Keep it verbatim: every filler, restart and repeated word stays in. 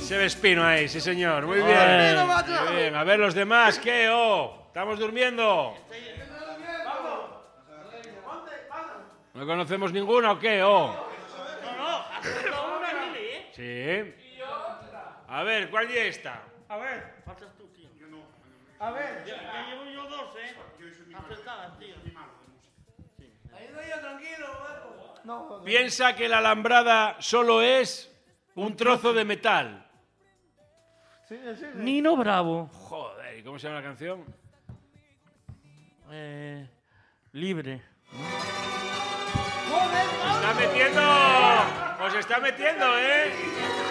Ese Vespino ahí, sí señor. Muy bien. Muy bien. A ver los demás, ¿qué? Oh, ¿estamos durmiendo? ¿No conocemos ninguno o qué? Oh. No, no, acerca una y Lili, ¿eh? Sí. A ver, ¿cuál ya está? A ver, faltas tú, tío. Yo no. A ver, ya llevo yo dos, ¿eh? Acertadas, tío. Ahí no yo tranquilo, guapo. No, Piensa que la alambrada solo es un trozo de metal. sigue, sigue. Nino Bravo. Joder, ¿y cómo se llama la canción? Eh, libre. ¡Se está metiendo! ¡Os está metiendo, eh!